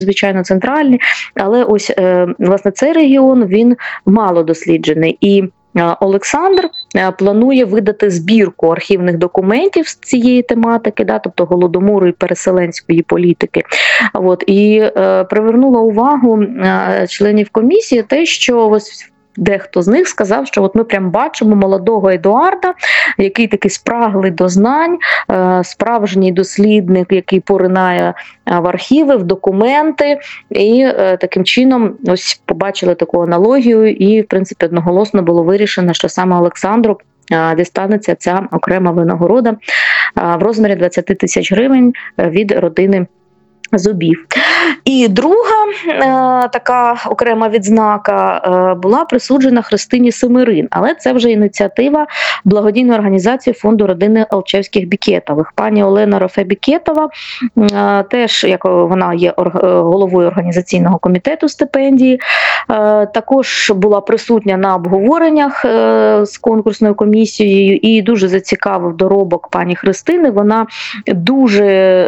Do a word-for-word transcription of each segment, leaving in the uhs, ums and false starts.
звичайно, центральні, але ось, власне, цей регіон, він мало досліджений. І Олександр планує видати збірку архівних документів з цієї тематики, да, тобто Голодомору і переселенської політики. От, і е, привернула увагу е, членів комісії те, що ось дехто з них сказав, що от ми прям бачимо молодого Едуарда, який такий спраглий до знань, справжній дослідник, який поринає в архіви, в документи, і таким чином ось побачили таку аналогію, і в принципі одноголосно було вирішено, що саме Олександру дістанеться ця окрема винагорода в розмірі двадцять тисяч гривень від родини Зубів. І друга е, така окрема відзнака е, була присуджена Христині Семерин, але це вже ініціатива благодійної організації фонду родини Алчевських-Бікетових. Пані Олена Рофе-Бікетова е, теж, як вона є ор, головою організаційного комітету стипендії, е, також була присутня на обговореннях е, з конкурсною комісією і дуже зацікавив доробок пані Христини. Вона дуже,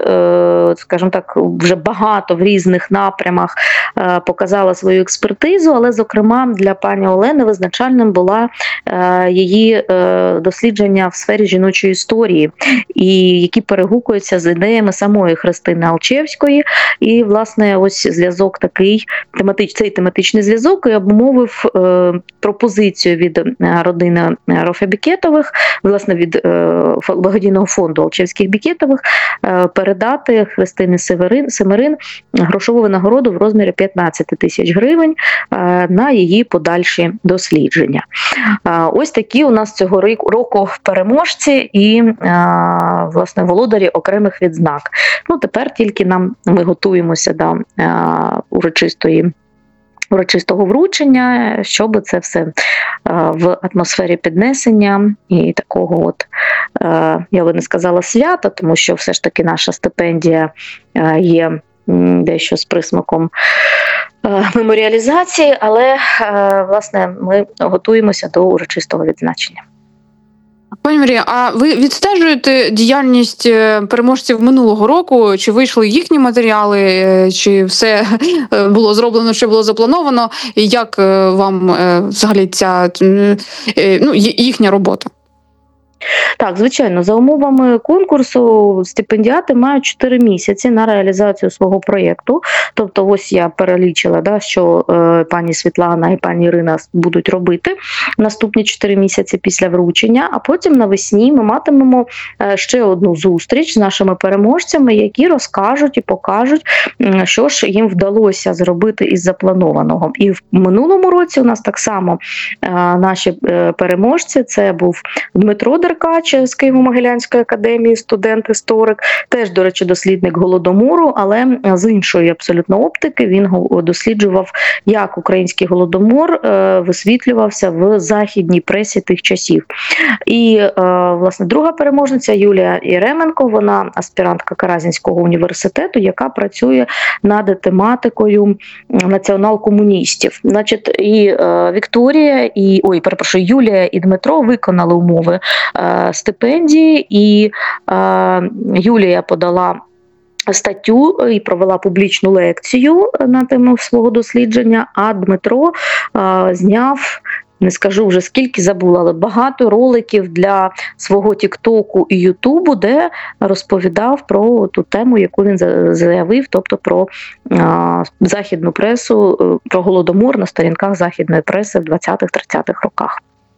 е, скажімо так, вже багато в різних напрямах е, показала свою експертизу, але, зокрема, для пані Олени визначальним була е, її е, дослідження в сфері жіночої історії, і які перегукуються з ідеями самої Христини Алчевської. І, власне, ось зв'язок такий, тематич, цей тематичний зв'язок і обумовив е, пропозицію від родини Рофе-Бікетових, власне, від е, благодійного фонду Алчевських-Бікетових, е, передати Христині Северин Семерин грошову винагороду в розмірі п'ятнадцять тисяч гривень на її подальші дослідження. Ось такі у нас цього року переможці і, власне, володарі окремих відзнак. Ну, тепер тільки нам ми готуємося до урочистої урочистого вручення, щоб це все в атмосфері піднесення і такого от, я би не сказала свята, тому що все ж таки наша стипендія є дещо з присмаком меморіалізації, але, власне, ми готуємося до урочистого відзначення. Пані Марія, а ви відстежуєте діяльність переможців минулого року? Чи вийшли їхні матеріали, чи все було зроблено, що було заплановано? І як вам взагалі ця, ну, їхня робота? Так, звичайно, за умовами конкурсу стипендіати мають чотири місяці на реалізацію свого проєкту. Тобто ось я перелічила, да, що е, пані Світлана і пані Ірина будуть робити наступні чотири місяці після вручення, а потім навесні ми матимемо е, ще одну зустріч з нашими переможцями, які розкажуть і покажуть, е, що ж їм вдалося зробити із запланованого. І в минулому році у нас так само е, наші е, переможці, це був Дмитро Деркач з Києво-Могилянської академії, студент-історик, теж, до речі, дослідник Голодомору, але з іншої абсолютно оптики. Він досліджував, як український Голодомор висвітлювався в західній пресі тих часів. І, власне, друга переможниця Юлія Єременко, вона аспірантка Каразінського університету, яка працює над тематикою націонал-комуністів. Значить, і Вікторія, і, ой, перепрошую, Юлія і Дмитро виконали умови стипендії, і е, Юлія подала статтю і провела публічну лекцію на тему свого дослідження, а Дмитро е, зняв, не скажу вже скільки, забула, але багато роликів для свого Тіктоку і Ютубу, де розповідав про ту тему, яку він заявив, тобто про е, західну пресу, е, про Голодомор на сторінках західної преси в двадцятих-тридцятих роках.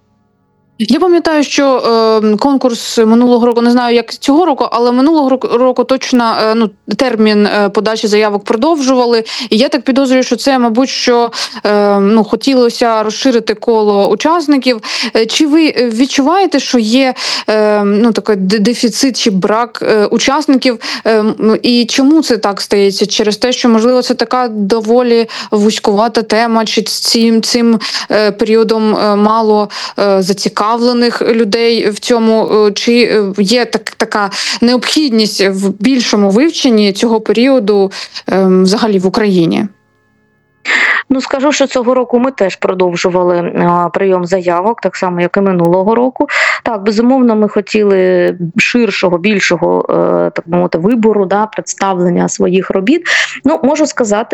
Я пам'ятаю, що е, конкурс минулого року, не знаю, як цього року, але минулого року точно е, ну, термін е, подачі заявок продовжували. І я так підозрюю, що це, мабуть, що е, ну, хотілося розширити коло учасників. Е, чи ви відчуваєте, що є е, ну, такий дефіцит чи брак е, учасників? Е, і чому це так стається? Через те, що, можливо, це така доволі вузькувата тема, чи цим, цим е, періодом е, мало е, зацікавлених людей в цьому, чи є так, така необхідність в більшому вивченні цього періоду е, взагалі в Україні? Ну, скажу, що цього року ми теж продовжували а, прийом заявок, так само, як і минулого року. Так, безумовно, ми хотіли ширшого, більшого, е, так мовити, вибору, да, представлення своїх робіт. Ну, можу сказати,